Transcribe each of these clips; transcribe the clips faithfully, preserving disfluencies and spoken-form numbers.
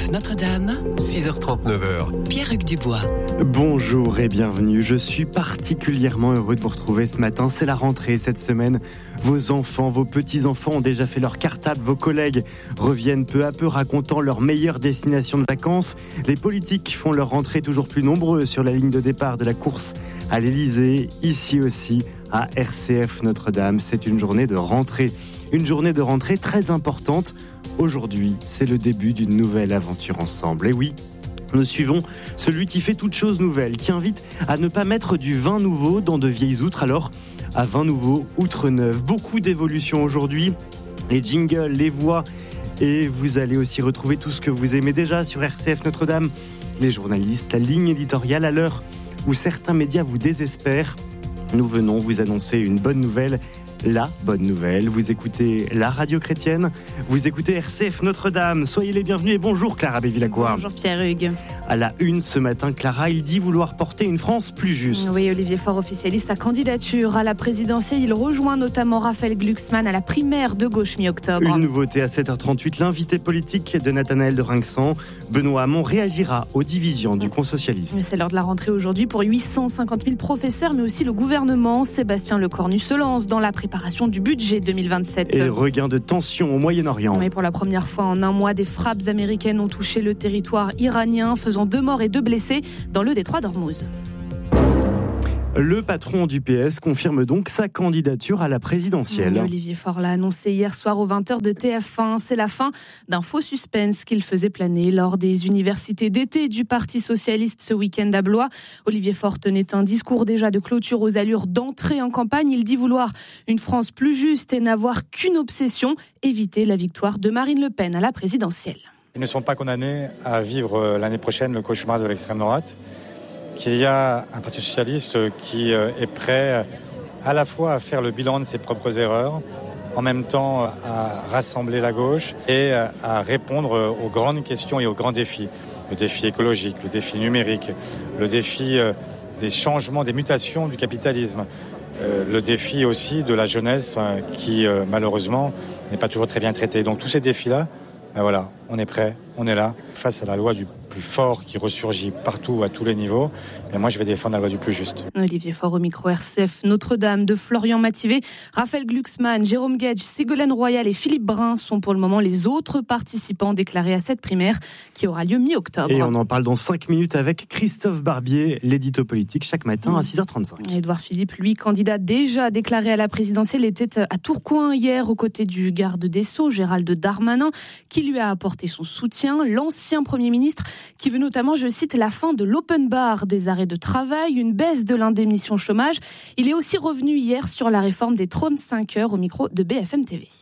F Notre-Dame, six heures trente, neuf heures. Pierre-Hugues Dubois. Bonjour et bienvenue. Je suis particulièrement heureux de vous retrouver ce matin. C'est la rentrée cette semaine. Vos enfants, vos petits-enfants ont déjà fait leur cartable. Vos collègues reviennent peu à peu racontant leur meilleure destination de vacances. Les politiques font leur rentrée toujours plus nombreux sur la ligne de départ de la course à l'Elysée. Ici aussi, à R C F Notre-Dame, c'est une journée de rentrée. Une journée de rentrée très importante. Aujourd'hui, c'est le début d'une nouvelle aventure ensemble. Et oui, nous suivons celui qui fait toute chose nouvelle, qui invite à ne pas mettre du vin nouveau dans de vieilles outres. Alors, à vin nouveau, outre neuve, beaucoup d'évolutions aujourd'hui. Les jingles, les voix, et vous allez aussi retrouver tout ce que vous aimez déjà sur R C F Notre-Dame. Les journalistes, la ligne éditoriale, à l'heure où certains médias vous désespèrent. Nous venons vous annoncer une bonne nouvelle. La bonne nouvelle, vous écoutez la radio chrétienne, vous écoutez R C F Notre-Dame. Soyez les bienvenus et bonjour Clara Bévilacqua. Bonjour Pierre-Hugues. À la une ce matin, Clara, il dit vouloir porter une France plus juste. Oui, Olivier Faure officialise sa candidature à la présidentielle. Il rejoint notamment Raphaël Glucksmann à la primaire de gauche mi-octobre. Une nouveauté à sept heures trente-huit, l'invité politique de Nathanaël de Rinxan, Benoît Hamon, réagira aux divisions du camp socialiste. C'est l'heure de la rentrée aujourd'hui pour huit cent cinquante mille professeurs, mais aussi le gouvernement. Sébastien Lecornu se lance dans la préparation du budget deux mille vingt-sept. Et regain de tension au Moyen-Orient. Mais pour la première fois en un mois, des frappes américaines ont touché le territoire iranien, faisant deux morts et deux blessés dans le détroit d'Ormuz. Le patron du P S confirme donc sa candidature à la présidentielle. Oui, Olivier Faure l'a annoncé hier soir aux vingt heures de T F un. C'est la fin d'un faux suspense qu'il faisait planer lors des universités d'été du Parti socialiste ce week-end à Blois. Olivier Faure tenait un discours déjà de clôture aux allures d'entrée en campagne. Il dit vouloir une France plus juste et n'avoir qu'une obsession, éviter la victoire de Marine Le Pen à la présidentielle. Ils ne sont pas condamnés à vivre l'année prochaine le cauchemar de l'extrême droite. Qu'il y a un Parti socialiste qui est prêt à la fois à faire le bilan de ses propres erreurs, en même temps à rassembler la gauche et à répondre aux grandes questions et aux grands défis. Le défi écologique, le défi numérique, le défi des changements, des mutations du capitalisme, le défi aussi de la jeunesse qui malheureusement n'est pas toujours très bien traitée. Donc tous ces défis-là, ben voilà, on est prêt, on est là, face à la loi du plus fort qui ressurgit partout à tous les niveaux. Et moi, je vais défendre la loi du plus juste. Olivier Faure au micro R C F Notre-Dame de Florian Mathivet, Raphaël Glucksmann, Jérôme Guedj, Ségolène Royal et Philippe Brun sont pour le moment les autres participants déclarés à cette primaire qui aura lieu mi-octobre. Et on en parle dans cinq minutes avec Christophe Barbier, l'édito politique, chaque matin à six heures trente-cinq. Édouard Philippe, lui, candidat déjà déclaré à la présidentielle, était à Tourcoing hier aux côtés du garde des Sceaux, Gérald Darmanin, qui lui a apporté son soutien. L'ancien Premier ministre qui veut notamment, je cite, la fin de l'open bar, des arrêts de travail, une baisse de l'indemnisation chômage. Il est aussi revenu hier sur la réforme des trente-cinq heures au micro de B F M T V.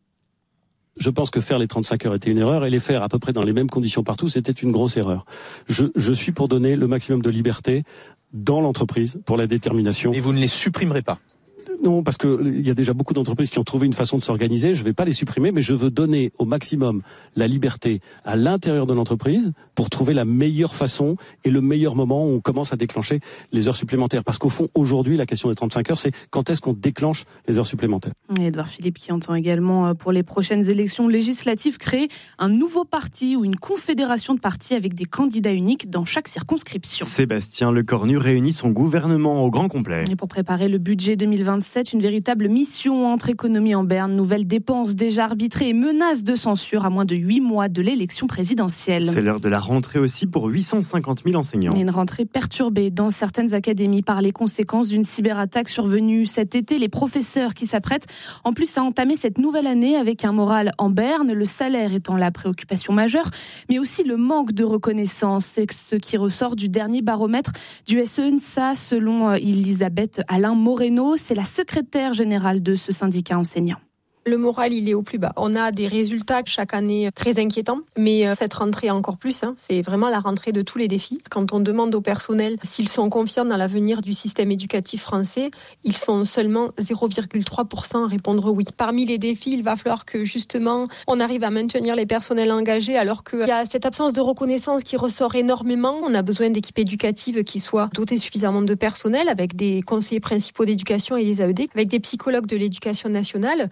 Je pense que faire les trente-cinq heures était une erreur et les faire à peu près dans les mêmes conditions partout, c'était une grosse erreur. Je, je suis pour donner le maximum de liberté dans l'entreprise pour la détermination. Et vous ne les supprimerez pas ? Non, parce qu'il y a déjà beaucoup d'entreprises qui ont trouvé une façon de s'organiser. Je ne vais pas les supprimer, mais je veux donner au maximum la liberté à l'intérieur de l'entreprise pour trouver la meilleure façon et le meilleur moment où on commence à déclencher les heures supplémentaires. Parce qu'au fond, aujourd'hui, la question des trente-cinq heures, c'est quand est-ce qu'on déclenche les heures supplémentaires. Et Édouard Philippe qui entend également pour les prochaines élections législatives créer un nouveau parti ou une confédération de partis avec des candidats uniques dans chaque circonscription. Sébastien Lecornu réunit son gouvernement au grand complet. Et pour préparer le budget deux mille vingt-sept, une véritable mission entre économie en berne, nouvelles dépenses déjà arbitrées et menaces de censure à moins de huit mois de l'élection présidentielle. C'est l'heure de la rentrée aussi pour huit cent cinquante mille enseignants. Et une rentrée perturbée dans certaines académies par les conséquences d'une cyberattaque survenue cet été. Les professeurs qui s'apprêtent en plus à entamer cette nouvelle année avec un moral en berne, le salaire étant la préoccupation majeure, mais aussi le manque de reconnaissance. C'est ce qui ressort du dernier baromètre du S E N S A selon Elisabeth Alain Moreno. C'est la secrétaire générale de ce syndicat enseignant. Le moral, il est au plus bas. On a des résultats chaque année très inquiétants, mais cette rentrée encore plus, hein, c'est vraiment la rentrée de tous les défis. Quand on demande au personnel s'ils sont confiants dans l'avenir du système éducatif français, ils sont seulement zéro virgule trois pour cent à répondre oui. Parmi les défis, il va falloir que justement on arrive à maintenir les personnels engagés alors qu'il y a cette absence de reconnaissance qui ressort énormément. On a besoin d'équipes éducatives qui soient dotées suffisamment de personnel avec des conseillers principaux d'éducation et des A E D, avec des psychologues de l'éducation nationale, aussi un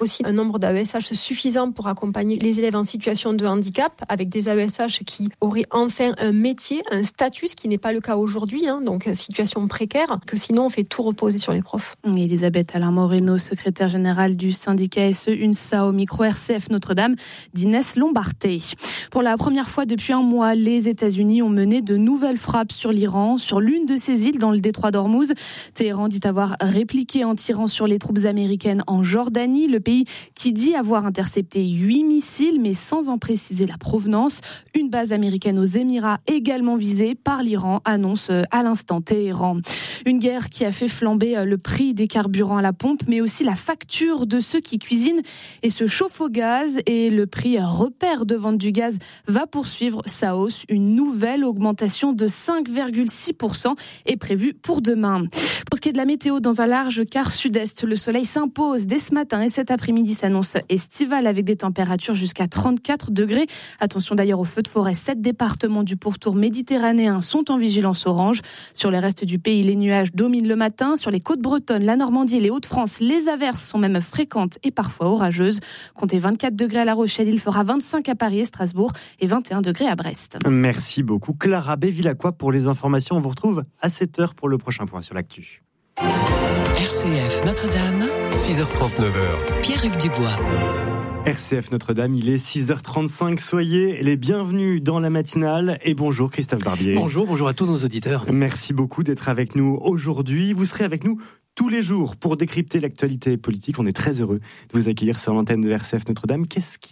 nombre d'A E S H suffisant pour accompagner les élèves en situation de handicap, avec des A E S H qui auraient enfin un métier, un statut, ce qui n'est pas le cas aujourd'hui, hein, donc situation précaire, que sinon on fait tout reposer sur les profs. Elisabeth Alain-Moreno, secrétaire générale du syndicat S E UNSA au micro R C F Notre-Dame d'Inès Lombarté. Pour la première fois depuis un mois, les États-Unis ont mené de nouvelles frappes sur l'Iran, sur l'une de ses îles dans le détroit d'Ormuz. Téhéran dit avoir répliqué en tirant sur les troupes américaines en Jordanie, le pays qui dit avoir intercepté huit missiles, mais sans en préciser la provenance. Une base américaine aux Émirats également visée par l'Iran, annonce à l'instant Téhéran. Une guerre qui a fait flamber le prix des carburants à la pompe, mais aussi la facture de ceux qui cuisinent et se chauffent au gaz. Et le prix repère de vente du gaz va poursuivre sa hausse. Une nouvelle augmentation de cinq virgule six pour cent est prévue pour demain. Pour ce qui est de la météo, dans un large quart sud-est, le soleil s'impose dès ce matin et cet après-midi s'annonce estival avec des températures jusqu'à trente-quatre degrés. Attention d'ailleurs aux feux de forêt. Sept départements du pourtour méditerranéen sont en vigilance orange. Sur les restes du pays, les nuages dominent le matin. Sur les côtes bretonnes, la Normandie et les Hauts-de-France, les averses sont même fréquentes et parfois orageuses. Comptez vingt-quatre degrés à La Rochelle, il fera vingt-cinq à Paris et Strasbourg et vingt et un degrés à Brest. Merci beaucoup Clara Bévilacqua pour les informations. On vous retrouve à sept heures pour le prochain point sur l'actu. R C F Notre-Dame, six heures trente-neuf. Pierre-Hugues Dubois. R C F Notre-Dame, il est six heures trente-cinq. Soyez les bienvenus dans la matinale et bonjour Christophe Barbier. Bonjour, bonjour à tous nos auditeurs. Merci beaucoup d'être avec nous aujourd'hui. Vous serez avec nous tous les jours pour décrypter l'actualité politique. On est très heureux de vous accueillir sur l'antenne de R C F Notre-Dame. Qu'est-ce qui